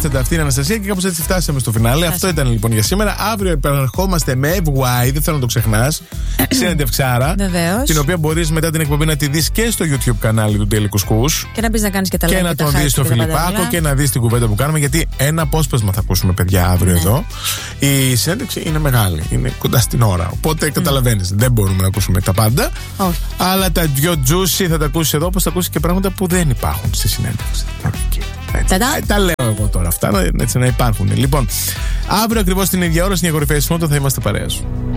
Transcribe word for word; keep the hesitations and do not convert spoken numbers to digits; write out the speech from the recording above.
Πρόσθετα αυτή η Αναστασία και κάπως έτσι φτάσαμε στο φινάλε. Αυτό ήταν λοιπόν για σήμερα. Αύριο επαναρχόμαστε με Ευ Γουάι, δεν θέλω να το ξεχνάς. Συνεντευξάρα. Βεβαίως. Την οποία μπορείς μετά την εκπομπή να τη δεις και στο YouTube κανάλι του Daily Κουσκούς. Και να μπεις να κάνεις και τα like και να τον δεις στο Φιλιππάκο και να δεις την κουβέντα που κάνουμε. Γιατί ένα απόσπασμα θα ακούσουμε, παιδιά, αύριο ναι. εδώ. Η συνέντευξη είναι μεγάλη. Είναι κοντά στην ώρα. Οπότε mm. καταλαβαίνεις. Δεν μπορούμε να ακούσουμε τα πάντα. Oh. Αλλά τα δυο juicy θα τα ακούσεις εδώ, όπως θα ακούσεις και πράγματα που δεν υπάρχουν στη συνέντευξη. Έτσι. Τα λέω εγώ τώρα αυτά, έτσι να υπάρχουν. Λοιπόν, αύριο ακριβώς την ίδια ώρα στην κορυφαία συμφωνία θα είμαστε παρέα σου.